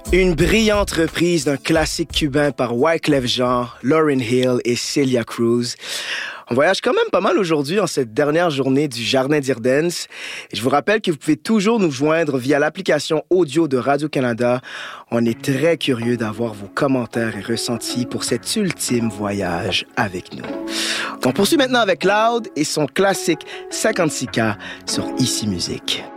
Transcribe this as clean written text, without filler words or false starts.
Une brillante reprise d'un classique cubain par Wyclef Jean, Lauryn Hill et Celia Cruz. On voyage quand même pas mal aujourd'hui en cette dernière journée du Jardin d'Irden's. Et je vous rappelle que vous pouvez toujours nous joindre via l'application audio de Radio-Canada. On est très curieux d'avoir vos commentaires et ressentis pour cet ultime voyage avec nous. On poursuit maintenant avec Loud et son classique 56K sur Ici Musique.